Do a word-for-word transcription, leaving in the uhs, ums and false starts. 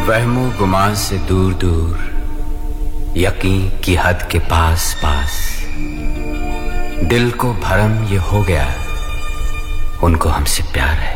वहमो गुमान से दूर दूर, यकीन की हद के पास पास, दिल को भरम ये हो गया, उनको हमसे प्यार है।